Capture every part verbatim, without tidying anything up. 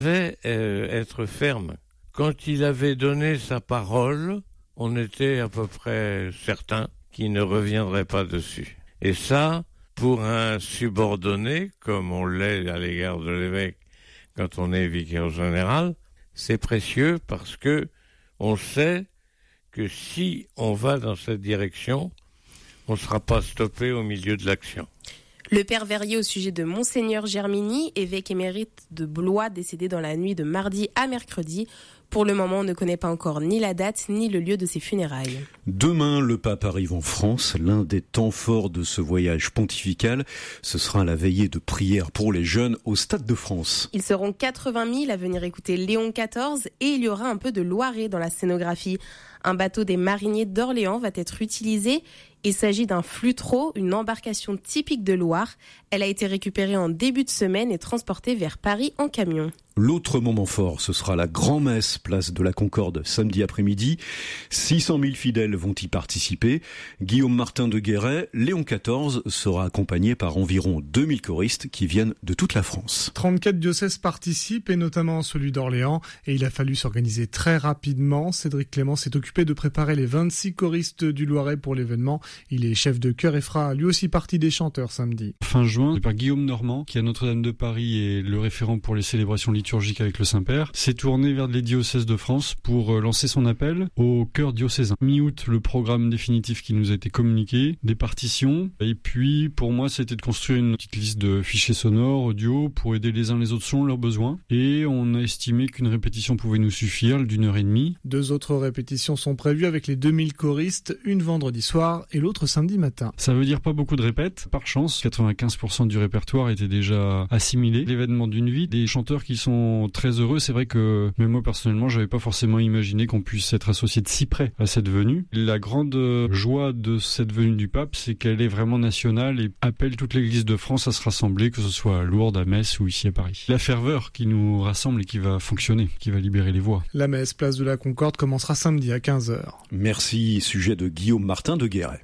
devait euh, être ferme. Quand il avait donné sa parole, on était à peu près certain qu'il ne reviendrait pas dessus. Et ça, pour un subordonné, comme on l'est à l'égard de l'évêque quand on est vicaire général, c'est précieux parce que on sait que si on va dans cette direction, on ne sera pas stoppé au milieu de l'action. Le père Verrier au sujet de Monseigneur Germini, évêque émérite de Blois, décédé dans la nuit de mardi à mercredi. Pour le moment, on ne connaît pas encore ni la date ni le lieu de ses funérailles. Demain, le pape arrive en France. L'un des temps forts de ce voyage pontifical, ce sera la veillée de prière pour les jeunes au Stade de France. Ils seront quatre-vingt mille à venir écouter Léon quatorze et il y aura un peu de Loiret dans la scénographie. Un bateau des mariniers d'Orléans va être utilisé. Il s'agit d'un flutreau, une embarcation typique de Loire. Elle a été récupérée en début de semaine et transportée vers Paris en camion. L'autre moment fort, ce sera la grand-messe, place de la Concorde, samedi après-midi. six cent mille fidèles vont y participer. Guillaume Martin de Guéret, Léon quatorze, sera accompagné par environ deux mille choristes qui viennent de toute la France. trente-quatre diocèses participent, et notamment celui d'Orléans. Et il a fallu s'organiser très rapidement. Cédric Clément s'est occupé de préparer les vingt-six choristes du Loiret pour l'événement. Il est chef de chœur et fera lui aussi partie des chanteurs samedi. Fin juin, par Guillaume Normand, qui à Notre-Dame de Paris est le référent pour les célébrations liturgiques avec le Saint-Père, s'est tourné vers les diocèses de France pour lancer son appel au chœur diocésain. Mi-août, le programme définitif qui nous a été communiqué, des partitions, et puis pour moi c'était de construire une petite liste de fichiers sonores, audio, pour aider les uns les autres selon leurs besoins, et on a estimé qu'une répétition pouvait nous suffire d'une heure et demie. Deux autres répétitions sont prévues avec les deux mille choristes, une vendredi soir et l'autre samedi matin. Ça veut dire pas beaucoup de répètes. Par chance, quatre-vingt-quinze pour cent du répertoire était déjà assimilé. L'événement d'une vie, des chanteurs qui sont très heureux. C'est vrai que même moi personnellement, j'avais pas forcément imaginé qu'on puisse être associé de si près à cette venue. La grande joie de cette venue du pape, c'est qu'elle est vraiment nationale et appelle toute l'église de France à se rassembler, que ce soit à Lourdes, à Metz ou ici à Paris. La ferveur qui nous rassemble et qui va fonctionner, qui va libérer les voix. La messe place de la Concorde commencera samedi à quinze heures. Merci, sujet de Guillaume Martin de Guéret.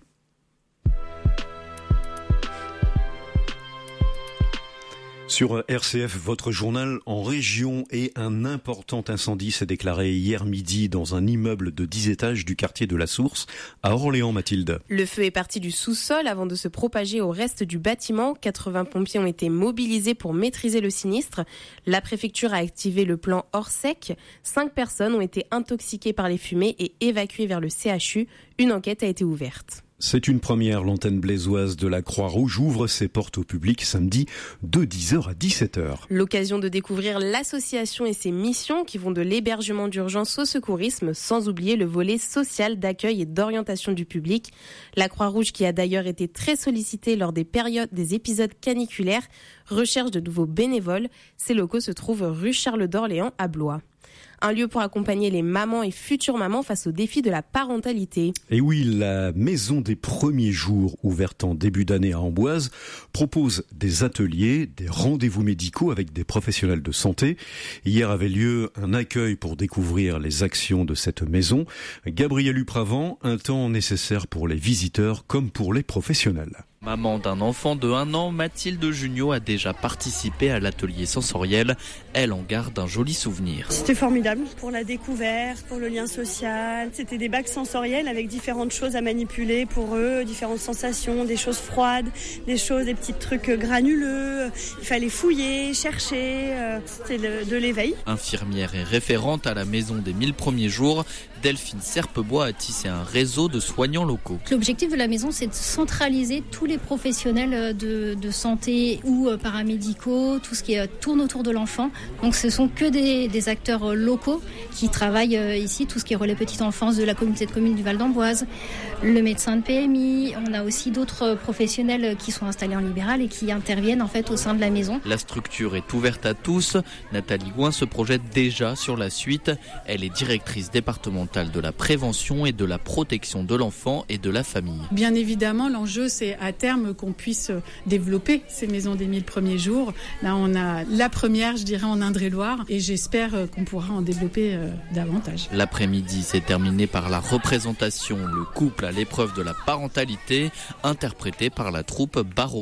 Sur R C F, votre journal en région, et un important incendie s'est déclaré hier midi dans un immeuble de dix étages du quartier de la Source à Orléans, Mathilde. Le feu est parti du sous-sol avant de se propager au reste du bâtiment. quatre-vingts pompiers ont été mobilisés pour maîtriser le sinistre. La préfecture a activé le plan Orsec. Cinq personnes ont été intoxiquées par les fumées et évacuées vers le C H U. Une enquête a été ouverte. C'est une première. L'antenne blésoise de la Croix-Rouge ouvre ses portes au public samedi de dix heures à dix-sept heures. L'occasion de découvrir l'association et ses missions qui vont de l'hébergement d'urgence au secourisme, sans oublier le volet social d'accueil et d'orientation du public. La Croix-Rouge, qui a d'ailleurs été très sollicitée lors des périodes des épisodes caniculaires, recherche de nouveaux bénévoles. Ces locaux se trouvent rue Charles d'Orléans à Blois. Un lieu pour accompagner les mamans et futures mamans face au défi de la parentalité. Et oui, la Maison des Premiers Jours, ouverte en début d'année à Amboise, propose des ateliers, des rendez-vous médicaux avec des professionnels de santé. Hier avait lieu un accueil pour découvrir les actions de cette maison. Gabriel Upravant, un temps nécessaire pour les visiteurs comme pour les professionnels. Maman d'un enfant de un an, Mathilde Junio a déjà participé à l'atelier sensoriel. Elle en garde un joli souvenir. C'était formidable pour la découverte, pour le lien social. C'était des bacs sensoriels avec différentes choses à manipuler pour eux, différentes sensations, des choses froides, des choses, des petits trucs granuleux. Il fallait fouiller, chercher. C'était de l'éveil. Infirmière et référente à la Maison des Mille Premiers Jours, Delphine Serpebois a tissé un réseau de soignants locaux. L'objectif de la maison, c'est de centraliser tous les professionnels de, de santé ou paramédicaux, tout ce qui tourne autour de l'enfant. Donc ce sont que des, des acteurs locaux qui travaillent ici, tout ce qui est relais petite enfance de la communauté de communes du Val d'Amboise, le médecin de P M I. On a aussi d'autres professionnels qui sont installés en libéral et qui interviennent en fait au sein de la maison. La structure est ouverte à tous. Nathalie Gouin se projette déjà sur la suite. Elle est directrice départementale de la prévention et de la protection de l'enfant et de la famille. Bien évidemment, l'enjeu, c'est à terme qu'on puisse développer ces maisons des mille premiers jours. Là, on a la première, je dirais, en Indre-et-Loire, et j'espère qu'on pourra en développer euh, davantage. L'après-midi s'est terminé par la représentation, le couple à l'épreuve de la parentalité, interprété par la troupe Barocco.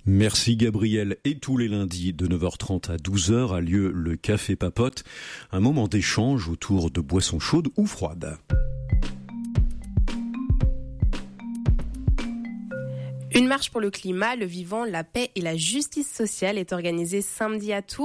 Merci Gabriel. Et tous les lundis de neuf heures trente à douze heures a lieu le Café Papote, un moment d'échange autour de boissons chaudes ou froides. Une marche pour le climat, le vivant, la paix et la justice sociale est organisée samedi à Tours.